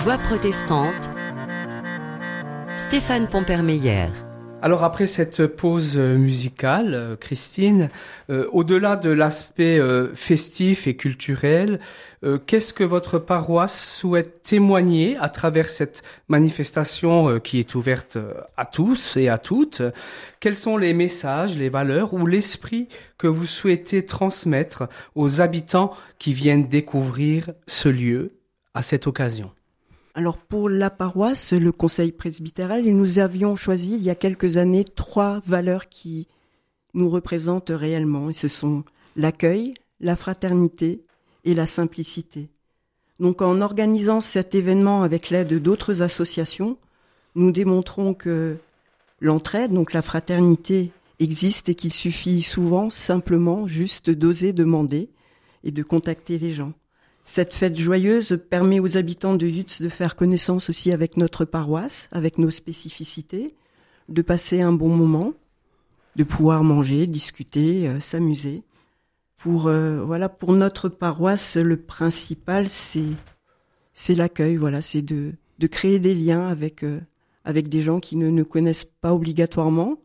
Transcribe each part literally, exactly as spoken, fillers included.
Voix protestante, Stéphane Pompermeyer. Alors après cette pause musicale, euh, Christine, euh, au-delà de l'aspect euh, festif et culturel, euh, qu'est-ce que votre paroisse souhaite témoigner à travers cette manifestation euh, qui est ouverte à tous et à toutes? Quels sont les messages, les valeurs ou l'esprit que vous souhaitez transmettre aux habitants qui viennent découvrir ce lieu à cette occasion? Alors pour la paroisse, le conseil presbytéral, nous avions choisi il y a quelques années trois valeurs qui nous représentent réellement. Et ce sont l'accueil, la fraternité et la simplicité. Donc en organisant cet événement avec l'aide d'autres associations, nous démontrons que l'entraide, donc la fraternité, existe et qu'il suffit souvent simplement juste d'oser demander et de contacter les gens. Cette fête joyeuse permet aux habitants de Yutz de faire connaissance aussi avec notre paroisse, avec nos spécificités, de passer un bon moment, de pouvoir manger, discuter, euh, s'amuser. Pour euh, voilà, pour notre paroisse, le principal c'est c'est l'accueil. Voilà, c'est de de créer des liens avec euh, avec des gens qui ne nous connaissent pas obligatoirement,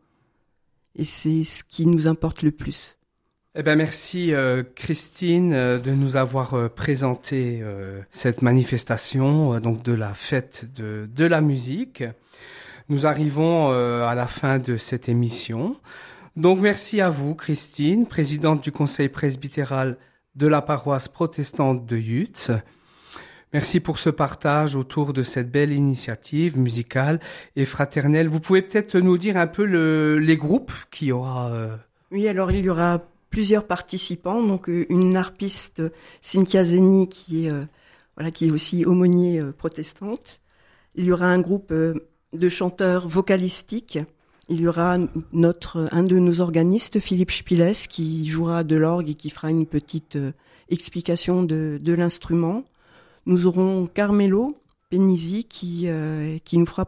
et c'est ce qui nous importe le plus. Eh ben merci euh, Christine euh, de nous avoir euh, présenté euh, cette manifestation euh, donc de la fête de de la musique. Nous arrivons euh, à la fin de cette émission. Donc merci à vous Christine, présidente du conseil presbytéral de la paroisse protestante de Yutz. Merci pour ce partage autour de cette belle initiative musicale et fraternelle. Vous pouvez peut-être nous dire un peu le, les groupes qu'il y aura euh... Oui, alors il y aura plusieurs participants, donc une harpiste, Cynthia Zeni, qui est euh, voilà, qui est aussi aumônier euh, protestante. Il y aura un groupe euh, de chanteurs vocalistiques. Il y aura notre un de nos organistes, Philippe Spiles, qui jouera de l'orgue et qui fera une petite euh, explication de, de l'instrument. Nous aurons Carmelo Penisi qui euh, qui nous fera